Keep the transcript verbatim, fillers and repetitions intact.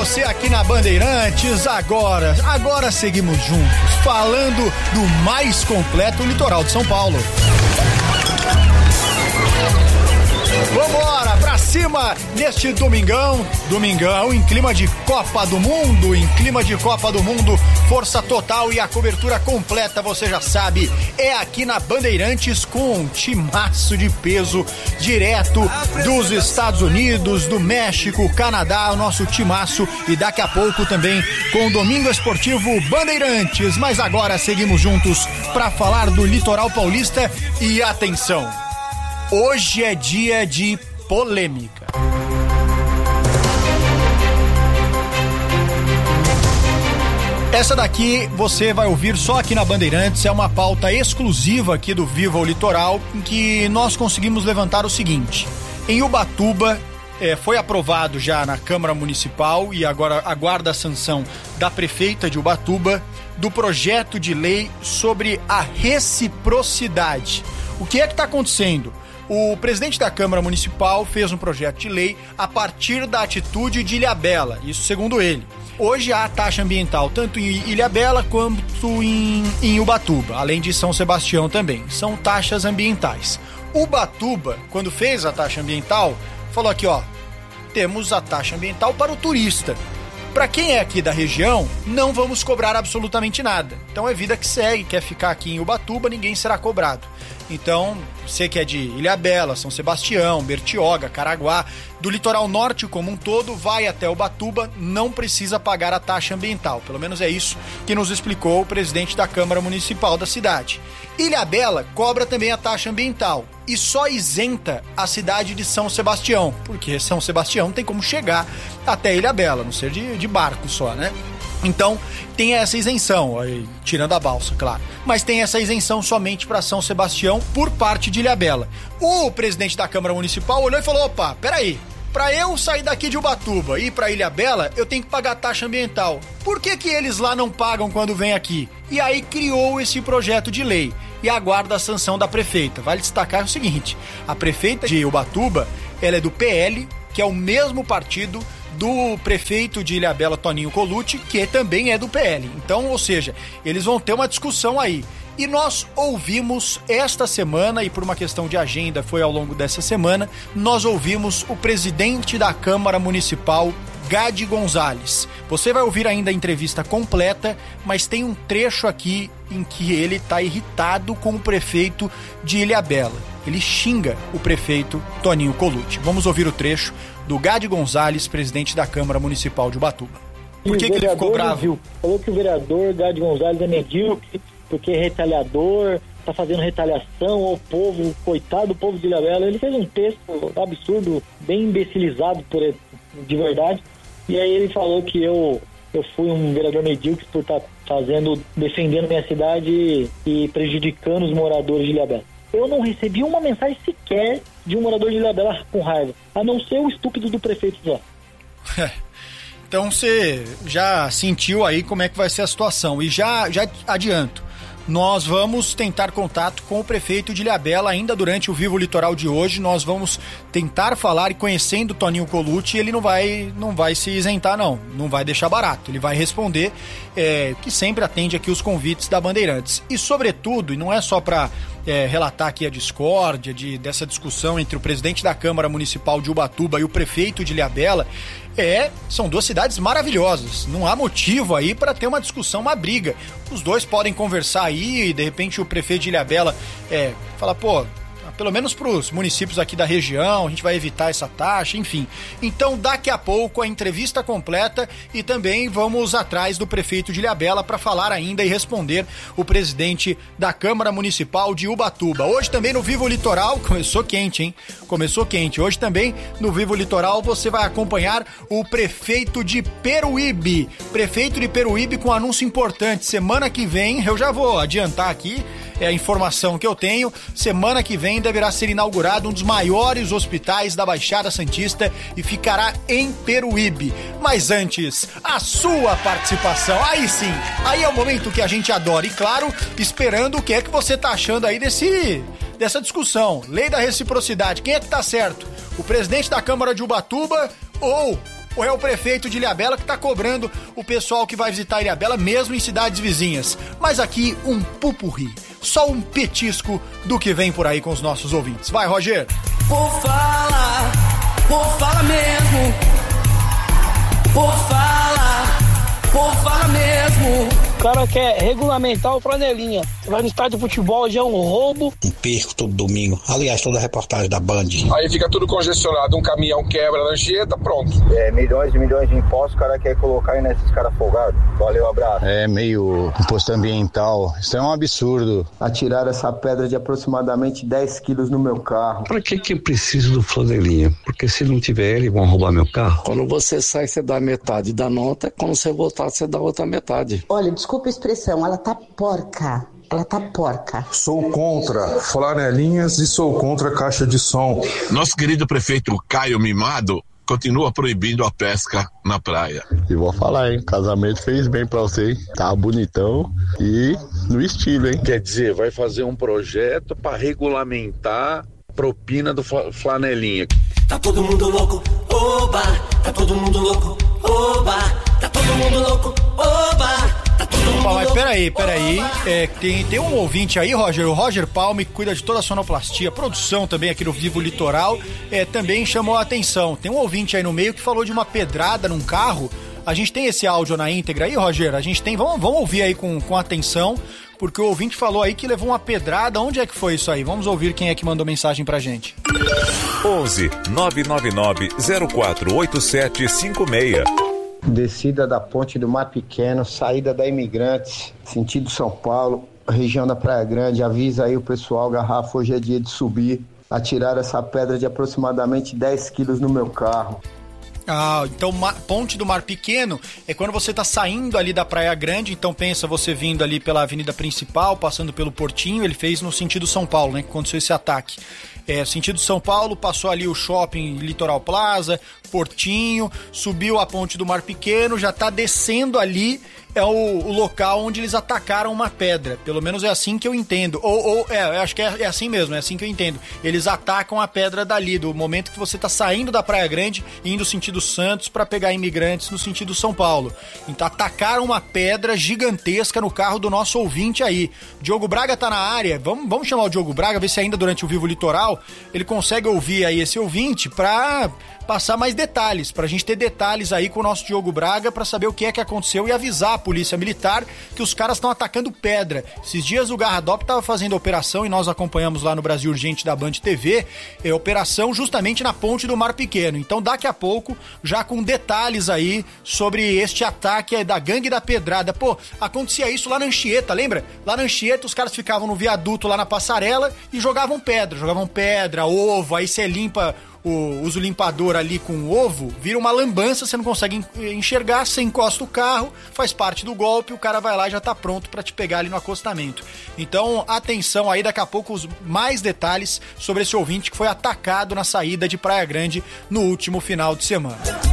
você aqui na Bandeirantes. Agora, agora seguimos juntos, falando do mais completo litoral de São Paulo. Vambora, pra cima neste domingão, domingão em clima de Copa do Mundo, em clima de Copa do Mundo, força total e a cobertura completa, você já sabe, é aqui na Bandeirantes com um timaço de peso direto dos Estados Unidos, do México, Canadá, o nosso timaço, e daqui a pouco também com o Domingo Esportivo Bandeirantes, mas agora seguimos juntos pra falar do litoral paulista e atenção, hoje é dia de polêmica. Essa daqui você vai ouvir só aqui na Bandeirantes, é uma pauta exclusiva aqui do Viva o Litoral, em que nós conseguimos levantar o seguinte: em Ubatuba, é, foi aprovado já na Câmara Municipal e agora aguarda a sanção da prefeita de Ubatuba do projeto de lei sobre a reciprocidade. O que é que está acontecendo? O presidente da Câmara Municipal fez um projeto de lei a partir da atitude de Ilhabela, isso segundo ele. Hoje há taxa ambiental tanto em Ilhabela quanto em, em Ubatuba, além de São Sebastião também. São taxas ambientais. Ubatuba, quando fez a taxa ambiental, falou aqui, ó, temos a taxa ambiental para o turista. Para quem é aqui da região, não vamos cobrar absolutamente nada. Então é vida que segue, quer ficar aqui em Ubatuba, ninguém será cobrado. Então, você que é de Ilhabela, São Sebastião, Bertioga, Caraguá, do litoral norte como um todo, vai até Ubatuba, não precisa pagar a taxa ambiental. Pelo menos é isso que nos explicou o presidente da Câmara Municipal da cidade. Ilhabela cobra também a taxa ambiental e só isenta a cidade de São Sebastião, porque São Sebastião tem como chegar até Ilhabela, a não ser de, de barco só, né? Então, tem essa isenção, aí, tirando a balsa, claro. Mas tem essa isenção somente para São Sebastião por parte de Ilhabela. O presidente da Câmara Municipal olhou e falou, opa, peraí, para eu sair daqui de Ubatuba e ir para Ilhabela, eu tenho que pagar taxa ambiental. Por que que eles lá não pagam quando vêm aqui? E aí criou esse projeto de lei e aguarda a sanção da prefeita. Vale destacar o seguinte, a prefeita de Ubatuba, ela é do P L, que é o mesmo partido do prefeito de Ilhabela, Toninho Colucci, que também é do P L. Então, ou seja, eles vão ter uma discussão aí. E nós ouvimos esta semana, e por uma questão de agenda foi ao longo dessa semana, nós ouvimos o presidente da Câmara Municipal, Gadi Gonzalez. Você vai ouvir ainda a entrevista completa, mas tem um trecho aqui em que ele está irritado com o prefeito de Ilhabela. Ele xinga o prefeito Toninho Colucci. Vamos ouvir o trecho do Gadi Gonzalez, presidente da Câmara Municipal de Ubatuba. Por que, que ele ficou bravo? Viu, falou que o vereador Gadi Gonzalez é medíocre, porque é retaliador, tá fazendo retaliação ao povo, coitado do povo de Ilhabela. Ele fez um texto absurdo, bem imbecilizado por ele, de verdade. E aí ele falou que eu, eu fui um vereador medíocre por estar tá fazendo, defendendo minha cidade e prejudicando os moradores de Ilhabela. Eu não recebi uma mensagem sequer de um morador de Ilhabela com raiva, a não ser o estúpido do prefeito Zé. Então você já sentiu aí como é que vai ser a situação. E já, já adianto, nós vamos tentar contato com o prefeito de Ilhabela ainda durante o Vivo Litoral de hoje. Nós vamos tentar falar e conhecendo o Toninho Colucci, ele não vai, não vai se isentar não, não vai deixar barato. Ele vai responder, é, que sempre atende aqui os convites da Bandeirantes. E sobretudo, e não é só para é, relatar aqui a discórdia de, dessa discussão entre o presidente da Câmara Municipal de Ubatuba e o prefeito de Ilhabela, é, são duas cidades maravilhosas, não há motivo aí para ter uma discussão, uma briga. Os dois podem conversar aí e de repente o prefeito de Ilhabela é, fala, pô, pelo menos para os municípios aqui da região, a gente vai evitar essa taxa, enfim. Então, daqui a pouco, a entrevista completa e também vamos atrás do prefeito de Ilhabela para falar ainda e responder o presidente da Câmara Municipal de Ubatuba. Hoje também no Vivo Litoral, começou quente, hein? Começou quente. Hoje também no Vivo Litoral você vai acompanhar o prefeito de Peruíbe. Prefeito de Peruíbe com anúncio importante. Semana que vem, eu já vou adiantar aqui, é a informação que eu tenho, semana que vem deverá ser inaugurado um dos maiores hospitais da Baixada Santista e ficará em Peruíbe. Mas antes, a sua participação. Aí sim, aí é o momento que a gente adora. E claro, esperando o que é que você tá achando aí desse, dessa discussão. Lei da reciprocidade, quem é que tá certo? O presidente da Câmara de Ubatuba ou ou é o prefeito de Ilhabela que tá cobrando o pessoal que vai visitar Ilhabela, mesmo em cidades vizinhas? Mas aqui, um pupurri, só um petisco do que vem por aí com os nossos ouvintes. Vai, Roger! Por fala, por fala mesmo, por fala, por fala mesmo. O cara quer regulamentar o flanelinha. Você vai no estádio de futebol, já é um roubo. Um perco todo domingo. Aliás, toda a reportagem da Band. Aí fica tudo congestionado, um caminhão quebra a lancheta, pronto. É, milhões e milhões de impostos, o cara quer colocar aí nesses caras folgados. Valeu, abraço. É meio imposto ambiental. Isso é um absurdo. Atirar essa pedra de aproximadamente dez quilos no meu carro. Pra que que eu preciso do flanelinha? Porque se não tiver ele, vão roubar meu carro. Quando você sai, você dá metade da nota. Quando você voltar, você dá outra metade. Olha, desculpa a expressão, ela tá porca. Ela tá porca. Sou contra flanelinhas e sou contra caixa de som. Nosso querido prefeito Caio Mimado continua proibindo a pesca na praia. E vou falar, hein? Casamento fez bem pra você, hein? Tá bonitão e no estilo, hein? Quer dizer, vai fazer um projeto pra regulamentar propina do flanelinha. Tá todo mundo louco, oba! Tá todo mundo louco, oba! Tá todo mundo louco, oba! Tá todo mundo Opa, mas louco, peraí, peraí. oba. É, tem, tem um ouvinte aí, Roger, o Roger Palme, que cuida de toda a sonoplastia, produção também aqui no Vivo Litoral, é, também chamou a atenção. Tem um ouvinte aí no meio que falou de uma pedrada num carro. A gente tem esse áudio na íntegra aí, Roger? A gente tem, vamos, vamos ouvir aí com, com atenção, porque o ouvinte falou aí que levou uma pedrada. Onde é que foi isso aí? Vamos ouvir quem é que mandou mensagem pra gente. onze nove nove nove zero quatro oito sete cinco seis. Descida da Ponte do Mar Pequeno, saída da Imigrantes, sentido São Paulo, região da Praia Grande. Avisa aí o pessoal, garrafa, hoje é dia de subir. Atirar essa pedra de aproximadamente dez quilos no meu carro. Ah, então Ponte do Mar Pequeno é quando você tá saindo ali da Praia Grande. Então pensa você vindo ali pela avenida principal, passando pelo Portinho. Ele fez no sentido São Paulo, né, que aconteceu esse ataque. É, sentido São Paulo, passou ali o shopping Litoral Plaza, Portinho, subiu a Ponte do Mar Pequeno, já tá descendo ali, é o, o local onde eles atacaram uma pedra. Pelo menos é assim que eu entendo. Ou, ou é, eu acho que é, é assim mesmo, é assim que eu entendo. Eles atacam a pedra dali, do momento que você tá saindo da Praia Grande, indo sentido Santos para pegar Imigrantes no sentido São Paulo. Então atacaram uma pedra gigantesca no carro do nosso ouvinte aí. Diogo Braga tá na área, vamos, vamos chamar o Diogo Braga, ver se ainda durante o Vivo Litoral ele consegue ouvir aí esse ouvinte pra passar mais detalhes, pra gente ter detalhes aí com o nosso Diogo Braga pra saber o que é que aconteceu e avisar a polícia militar que os caras estão atacando pedra. Esses dias o Garradop tava fazendo a operação e nós acompanhamos lá no Brasil Urgente da Band T V, é, operação justamente na Ponte do Mar Pequeno. Então daqui a pouco, já com detalhes aí sobre este ataque da Gangue da Pedrada. Pô, acontecia isso lá na Anchieta, lembra? Lá na Anchieta os caras ficavam no viaduto lá na passarela e jogavam pedra, jogavam pedra, ovo, aí você limpa o uso limpador ali com ovo, vira uma lambança, você não consegue enxergar, você encosta o carro, faz parte do golpe, o cara vai lá e já tá pronto pra te pegar ali no acostamento. Então, atenção aí, daqui a pouco os mais detalhes sobre esse ouvinte que foi atacado na saída de Praia Grande no último final de semana.